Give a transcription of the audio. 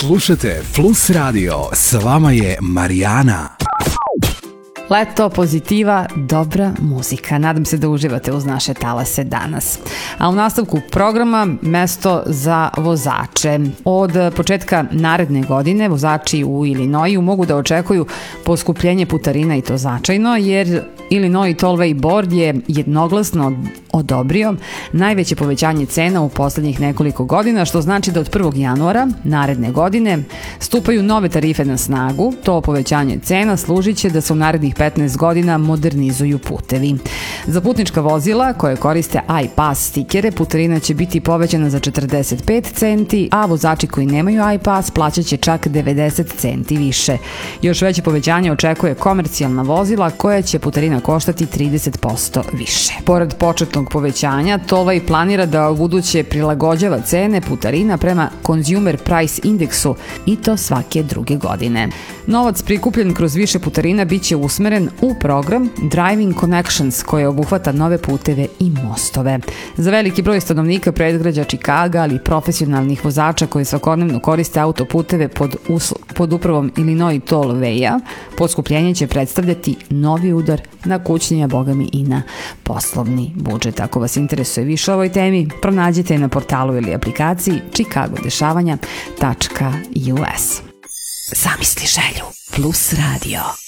Slušate Plus Radio, s vama je Marijana. Leto, pozitiva, dobra muzika. Nadam se da uživate uz naše talase danas. A u nastavku programa mesto za vozače. Od početka naredne godine vozači u Illinoisu mogu da očekuju poskupljenje putarina i to značajno, jer Illinois Tollway Board je jednoglasno odobrio najveće povećanje cena u poslednjih nekoliko godina, što znači da od 1. januara naredne godine stupaju nove tarife na snagu. To povećanje cena služit će da se u narednih 15 godina modernizuju putevi. Za putnička vozila koje koriste iPass stikere putarina će biti povećana za 45 centi, a vozači koji nemaju iPass plaćat će čak 90 centi više. Još veće povećanje očekuje komercijalna vozila koja će putarina koštati 30% više. Pored početnog povećanja, Tollway planira da u buduće prilagođava cene putarina prema Consumer Price Indexu i to svake druge godine. Novac prikupljen kroz više putarina biće usmeren u program Driving Connections koji obuhvata nove puteve i mostove. Za veliki broj stanovnika predgrađa Čikaga, ali i profesionalnih vozača koji svakodnevno koriste autoputeve pod upravom Illinois Tollwaya, poskupljenje će predstavljati novi udar na kućni, a bogami i na poslovni budžet. Ako vas interesuje više o ovoj temi, pronađite je na portalu ili aplikaciji chicagodešavanja.us. Zamisli želju. Plus Radio.